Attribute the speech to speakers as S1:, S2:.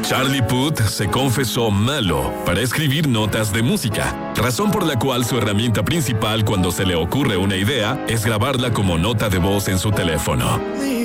S1: Charlie Puth se confesó malo para escribir notas de música, razón por la cual su herramienta principal cuando se le ocurre una idea es grabarla como nota de voz en su teléfono.